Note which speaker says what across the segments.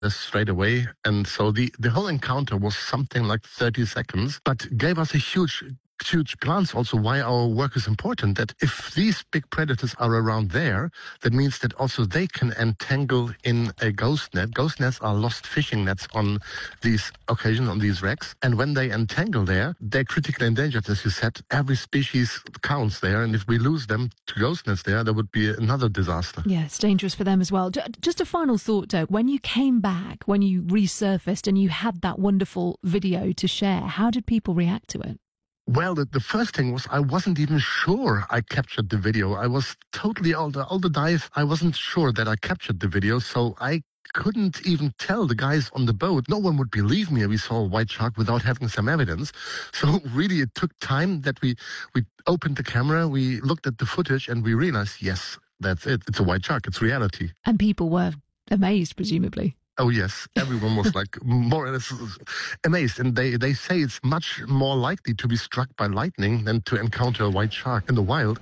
Speaker 1: straight away. And so the whole encounter was something like 30 seconds, but gave us a huge glance also why our work is important. That if these big predators are around there, that means that also they can entangle in a ghost net. Ghost nets are lost fishing nets on these occasions, on these wrecks. And when they entangle there, they're critically endangered, as you said. Every species counts there. And if we lose them to ghost nets there would be another disaster.
Speaker 2: Yeah, it's dangerous for them as well. Just a final thought, Dirk. When you came back, when you resurfaced and you had that wonderful video to share, how did people react to it?
Speaker 1: Well, the first thing was I wasn't even sure I captured the video. I was totally, all the dive, I wasn't sure that I captured the video, so I couldn't even tell the guys on the boat. No one would believe me we saw a white shark without having some evidence. So really it took time that we opened the camera, we looked at the footage, and we realized, yes, that's it. It's a white shark. It's reality.
Speaker 2: And people were amazed, presumably.
Speaker 1: Oh, yes. Everyone was like more or less amazed. And they say it's much more likely to be struck by lightning than to encounter a white shark in the wild.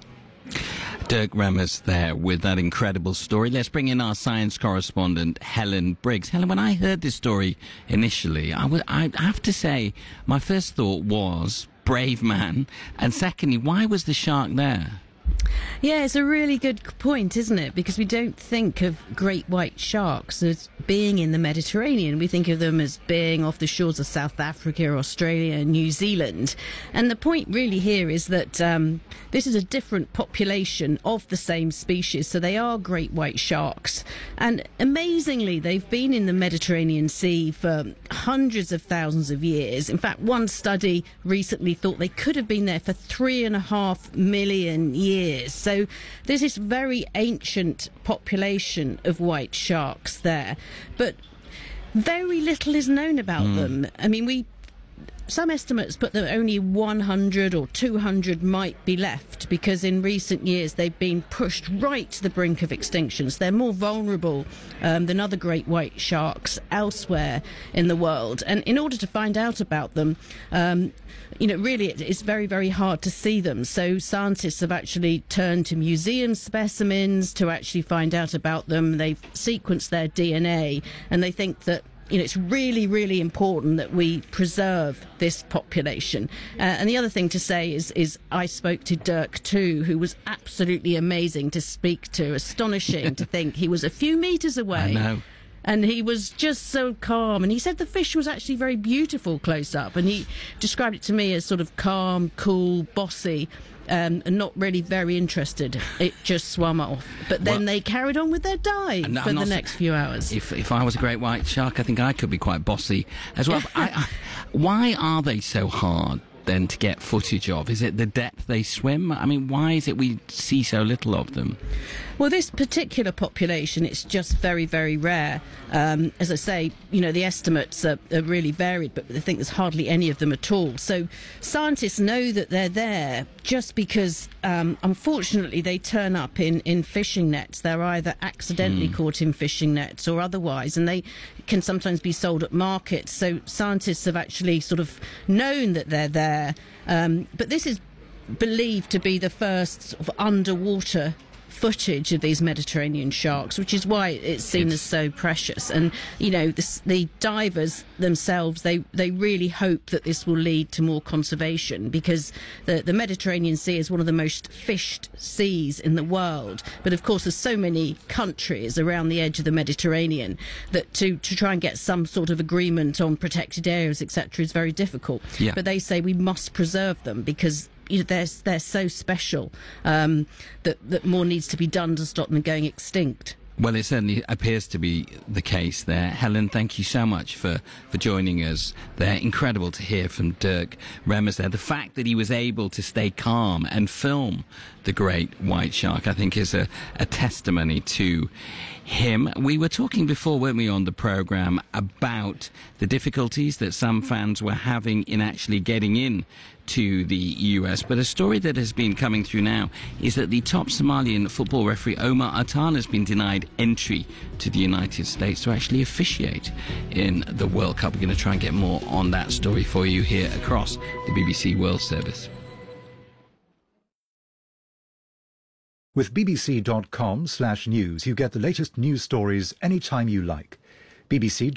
Speaker 3: Dirk Remmers there with that incredible story. Let's bring in our science correspondent, Helen Briggs. Helen, when I heard this story initially, I have to say my first thought was, brave man. And secondly, why was the shark there?
Speaker 4: Yeah, it's a really good point, isn't it? Because we don't think of great white sharks as being in the Mediterranean. We think of them as being off the shores of South Africa, Australia, and New Zealand. And the point really here is that this is a different population of the same species. So they are great white sharks. And amazingly, they've been in the Mediterranean Sea for hundreds of thousands of years. In fact, one study recently thought they could have been there for 3.5 million years. So there's this very ancient population of white sharks there, but very little is known about them. I mean, some estimates put that only 100 or 200 might be left because in recent years they've been pushed right to the brink of extinction. So they're more vulnerable than other great white sharks elsewhere in the world. And in order to find out about them, really it's very, very hard to see them. So scientists have actually turned to museum specimens to actually find out about them. They've sequenced their DNA, and they think that it's really, really important that we preserve this population. And the other thing to say is I spoke to Dirk too, who was absolutely amazing to speak to, astonishing to think he was a few metres away.
Speaker 3: I know.
Speaker 4: And he was just so calm. And he said the fish was actually very beautiful close up. And he described it to me as sort of calm, cool, bossy, and not really very interested. It just swam off. But then they carried on with their dive for the next few hours.
Speaker 3: If I was a great white shark, I think I could be quite bossy as well. Why are they so hard then to get footage of? Is it the depth they swim? I mean, why is it we see so little of them?
Speaker 4: Well, this particular population, it's just very, very rare. As I say, the estimates are really varied, but I think there's hardly any of them at all. So scientists know that they're there just because, unfortunately, they turn up in fishing nets. They're either accidentally caught in fishing nets or otherwise, and they can sometimes be sold at markets. So scientists have actually sort of known that they're there. But this is believed to be the first sort of underwater footage of these Mediterranean sharks, which is why it's seen as so precious. And the divers themselves, they really hope that this will lead to more conservation, because the Mediterranean Sea is one of the most fished seas in the world. But of course there's so many countries around the edge of the Mediterranean that to try and get some sort of agreement on protected areas, etc., is very difficult. But they say we must preserve them because they're so special that more needs to be done to stop them going extinct.
Speaker 3: Well, it certainly appears to be the case there. Helen, thank you so much for joining us there. Incredible to hear from Dirk Remmers there. The fact that he was able to stay calm and film the great white shark, I think, is a testimony to him. We were talking before, weren't we, on the programme about the difficulties that some fans were having in actually getting in to the US. But a story that has been coming through now is that the top Somalian football referee Omar Atan has been denied entry to the United States to actually officiate in the World Cup. We're going to try and get more on that story for you here across the BBC World Service.
Speaker 5: With bbc.com/news, you get the latest news stories anytime you like. BBC